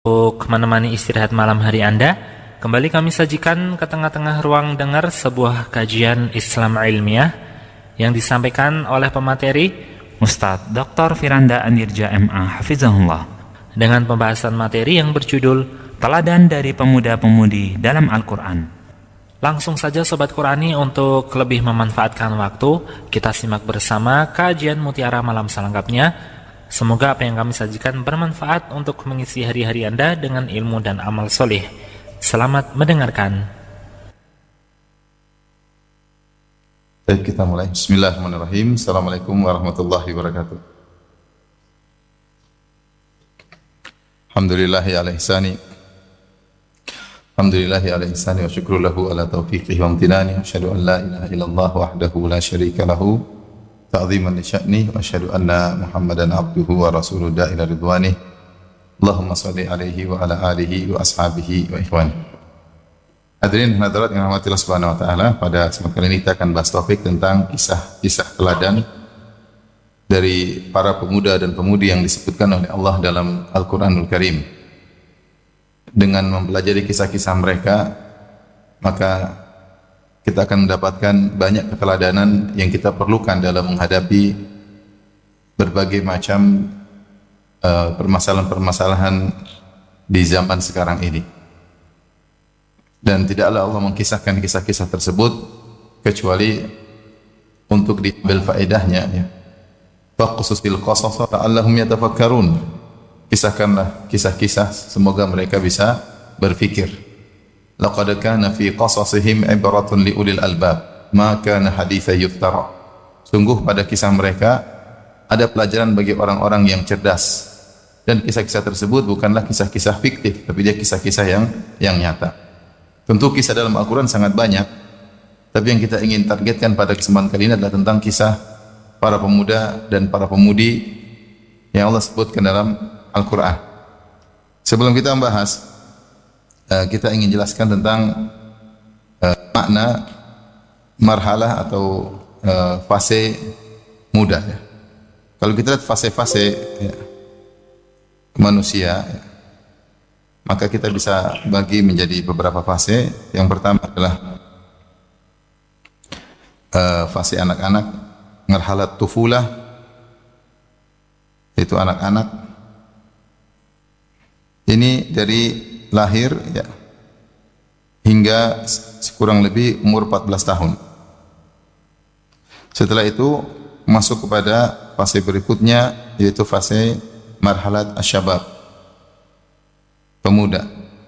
Untuk menemani istirahat malam hari Anda, kembali kami sajikan ke tengah-tengah ruang dengar sebuah kajian Islam ilmiah yang disampaikan oleh pemateri Ustadz Dr. Firanda Anirja MA Hafizahullah, dengan pembahasan materi yang berjudul Teladan dari Pemuda-Pemudi dalam Al-Quran. Langsung saja Sobat Qurani, untuk lebih memanfaatkan waktu, kita simak bersama kajian Mutiara malam selengkapnya. Semoga apa yang kami sajikan bermanfaat untuk mengisi hari-hari Anda dengan ilmu dan amal soleh. Selamat mendengarkan. Baik, kita mulai. Bismillahirrahmanirrahim. Assalamualaikum warahmatullahi wabarakatuh. Alhamdulillahi ala ihsani. Alhamdulillahi ala ihsani wa syukru lahu ala taufiqihi wa amtinani. Asyhadu an la ilaha illallah wahdahu la syarika lahu ta'ziman li sya'ni wa asyhadu anna Muhammadan abduhu wa rasuluhu ila ridwanih. Allahumma shalli alaihi wa ala alihi wa ashabihi wa ikhwani. Hadirin hadirat yang dirahmati Allah Subhanahu wa taala, pada kesempatan kali ini kita akan bahas topik tentang kisah-kisah teladan dari para pemuda dan pemudi yang disebutkan oleh Allah dalam Al-Qur'anul Karim. Dengan mempelajari kisah-kisah mereka, maka kita akan mendapatkan banyak keteladanan yang kita perlukan dalam menghadapi berbagai macam permasalahan-permasalahan di zaman sekarang ini. Dan tidaklah Allah mengkisahkan kisah-kisah tersebut kecuali untuk diambil faedahnya, ya. Faqsus bil qasas la'allahum yatafakkarun. Kisahkanlah kisah-kisah, semoga mereka bisa berfikir. Laqad kana fi qasasihim ibratun li ulil albab ma kana haditsan yuftara. Sungguh pada kisah mereka ada pelajaran bagi orang-orang yang cerdas, dan kisah-kisah tersebut bukanlah kisah-kisah fiktif, tapi dia kisah-kisah yang nyata. Tentu kisah dalam Al-Quran sangat banyak, tapi yang kita ingin targetkan pada kesempatan kali ini adalah tentang kisah para pemuda dan para pemudi yang Allah sebutkan dalam Al-Quran. Sebelum kita membahas, kita ingin jelaskan tentang makna marhalah atau fase muda, ya. Kalau kita lihat fase-fase, ya, manusia, ya, maka kita bisa bagi menjadi beberapa fase. Yang pertama adalah fase anak-anak, marhalat tufulah, itu anak-anak. Ini dari lahir, ya, hingga kurang lebih umur 14 tahun. Setelah itu masuk kepada fase berikutnya, yaitu fase marhalat asyabab, pemuda.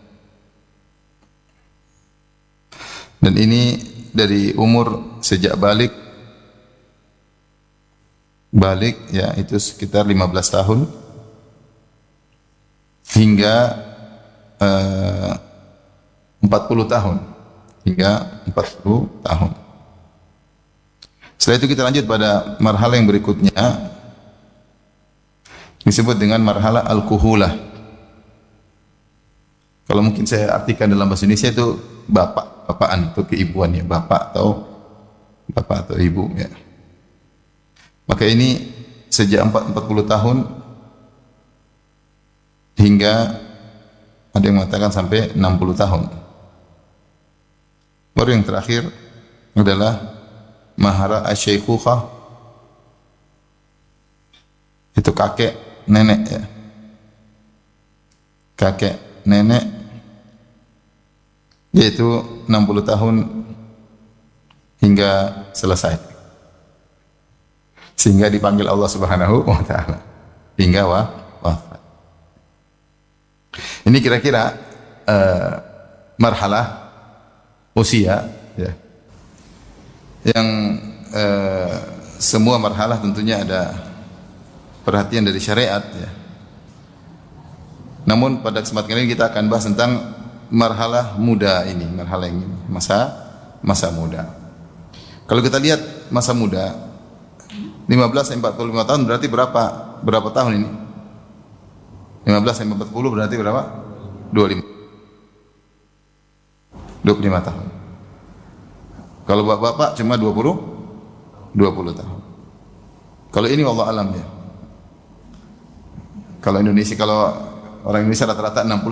Dan ini dari umur sejak balik, ya, itu sekitar 15 tahun hingga 40 tahun, hingga 40 tahun. Setelah itu kita lanjut pada marhalah yang berikutnya, disebut dengan marhalah al-kuhulah. Kalau mungkin saya artikan dalam bahasa Indonesia itu bapaan atau keibuan, ya, bapak atau ibu, ya. Maka ini sejak 40 tahun hingga ada yang mengatakan sampai 60 tahun. Baru yang terakhir adalah mahara asy-syaikhukhah, itu kakek nenek, ya. Kakek nenek, yaitu 60 tahun hingga selesai, sehingga dipanggil Allah Subhanahu wa taala hingga wafat. Ini kira-kira marhalah usia, ya, yang semua marhalah tentunya ada perhatian dari syariat, ya. Namun pada kesempatan kali ini kita akan bahas tentang marhalah muda ini, marhalah ini, masa muda. Kalau kita lihat masa muda 15 sampai 45 tahun berarti berapa tahun ini? 15 sampai 40 berarti berapa? 25 tahun. Kalau bapak-bapak cuma 20 tahun. Kalau ini wallah alam, ya. Kalau Indonesia, kalau orang Indonesia rata-rata 60